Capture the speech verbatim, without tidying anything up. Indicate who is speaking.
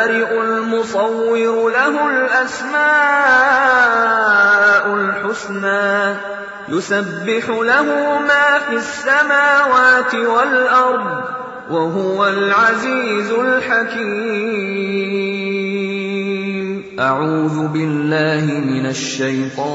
Speaker 1: الْمُصَوِّرُ لَهُ الْأَسْمَاءُ الْحُسْنَىٰ يُسَبِّحُ لَهُ مَا فِي السَّمَاوَاتِ وَالْأَرْضِ ۖ وَهُوَ الْعَزِيزُ الْحَكِيمُ. أعوذ بالله من الشيطان